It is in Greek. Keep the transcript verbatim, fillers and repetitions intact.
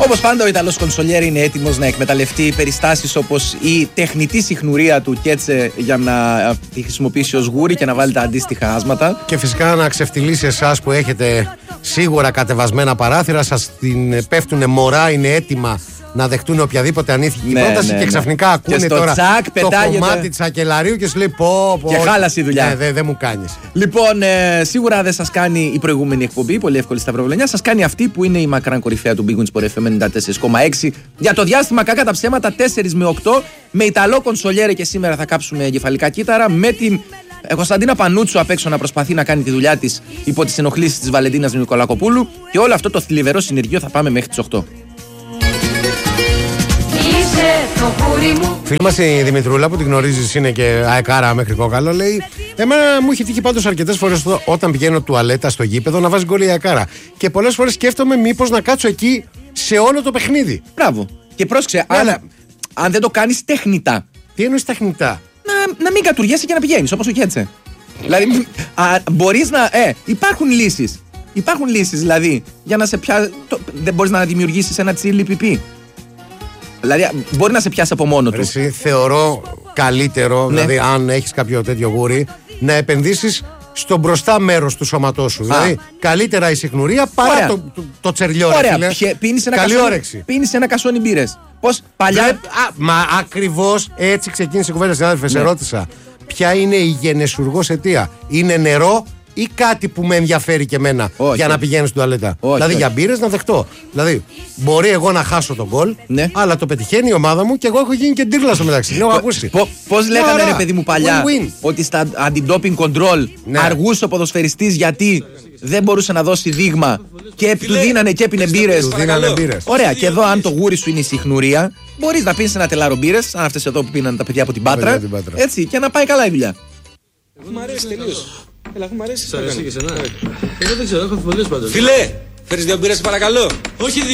Όπως πάντα, ο Ιταλός κονσολιέρ είναι έτοιμος να εκμεταλλευτεί περιστάσεις όπως η τεχνητή συχνουρία του Κέτσε για να τη χρησιμοποιήσει ως γούρι και να βάλει τα αντίστοιχα άσματα. Και φυσικά να ξεφτυλίσει εσάς που έχετε σίγουρα κατεβασμένα παράθυρα, σας την πέφτουνε μωρά, είναι έτοιμα να δεχτούν οποιαδήποτε ανήθικη ναι, πρόταση ναι, και ναι. ξαφνικά ακούνε και τώρα τσακ, το κομμάτι της Ακελαρίου και σου λέει πω πω. Και χάλασε η δουλειά. Ναι, δεν δε μου κάνεις. Λοιπόν, ε, σίγουρα δεν σας κάνει η προηγούμενη εκπομπή, πολύ εύκολη στα Βραβολενιά. Σας κάνει αυτή που είναι η μακράν κορυφαία του Big Win Sport εφ εμ ενενήντα τέσσερα κόμμα έξι. Για το διάστημα, κακά τα ψέματα, τέσσερα με οκτώ. Με Ιταλό κονσολιέρε και σήμερα θα κάψουμε εγκεφαλικά κύτταρα. Με την Κωνσταντίνα Πανούτσου απ' έξω να προσπαθεί να κάνει τη δουλειά της υπό τις ενοχλήσεις της Βαλεντίνας Νικολακοπούλου. Και όλο αυτό το θλιβερό συνεργείο θα πάμε μέχρι τις οκτώ. Φίλη μας η Δημητρούλα που την γνωρίζεις είναι και αεκάρα μέχρι κόκαλο, λέει: εμένα μου έχει τύχει πάντως αρκετές φορές όταν πηγαίνω τουαλέτα στο γήπεδο να βάζει γκολ η αεκάρα. Και πολλές φορές σκέφτομαι μήπως να κάτσω εκεί σε όλο το παιχνίδι. Μπράβο. Και πρόσεξε, αν, αν δεν το κάνεις τεχνητά. Τι εννοείς τεχνητά? Να, να μην κατουργέσαι και να πηγαίνεις όπως ο Κέτσε. Δηλαδή, μπορείς να. Ε, υπάρχουν λύσεις. Υπάρχουν λύσεις δηλαδή για να σε πιάσει. Δεν μπορείς να δημιουργήσεις ένα τσίλι πιπί. Δηλαδή, μπορεί να σε πιάσει από μόνο του. Εσύ θεωρώ καλύτερο, ναι. δηλαδή, αν έχεις κάποιο τέτοιο γούρι, να επενδύσεις στο μπροστά μέρος του σώματός σου. Α. Δηλαδή, καλύτερα η συχνουρία παρά το, το, το τσερλιό. Ωραία, πίνεις ένα, ένα κασόνι μπύρες. Πώς παλιά. Δε, α, μα ακριβώς έτσι ξεκίνησε η κουβέντα, συνάδελφε. Σε ρώτησα, ποια είναι η γενεσουργός αιτία? Είναι νερό ή κάτι που με ενδιαφέρει και εμένα όχι, για να πηγαίνω στην τουαλέτα? Όχι, δηλαδή όχι. Για μπύρες να δεχτώ. Δηλαδή, μπορεί εγώ να χάσω τον γκολ, ναι. αλλά το πετυχαίνει η ομάδα μου και εγώ έχω γίνει και ντύρλα στο μεταξύ. Έχω ακούσει. Πώς λέγανε, ρε παιδί μου, παλιά win, win. ότι στα αντι-doping control ναι. αργούσε ο ποδοσφαιριστής γιατί δεν μπορούσε να δώσει δείγμα και του δίνανε και έπινε μπύρες. Ωραία, και εδώ αν το γούρι σου είναι η συχνουρία, μπορείς να πίνεις ένα τελάρο μπύρες, σαν αυτές εδώ που πίνανε τα παιδιά από την Πάτρα. Έτσι, και να πάει καλά η δουλειά. Μου αρέσει τελείως. Έλα, μου αρέσει. Σ' αρέσει και εσένα? Εγώ δεν ξέρω, έχω αμφιβολίες πάντως. Φιλέ, φέρεις δύο μπύρες παρακαλώ. Όχι